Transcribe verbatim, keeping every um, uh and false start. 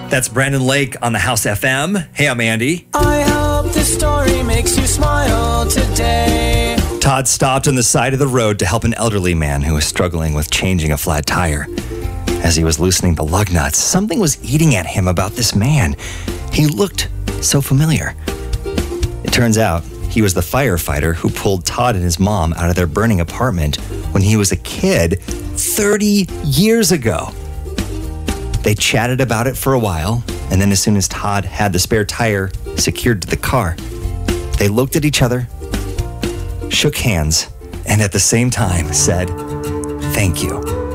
That's Brandon Lake on the House F M. Hey, I'm Andy. I hope this story makes you smile today. Todd stopped on the side of the road to help an elderly man who was struggling with changing a flat tire. As he was loosening the lug nuts, something was eating at him about this man. He looked so familiar. It turns out he was the firefighter who pulled Todd and his mom out of their burning apartment when he was a kid thirty years ago. They chatted about it for a while, and then as soon as Todd had the spare tire secured to the car, they looked at each other, shook hands, and at the same time said, "Thank you."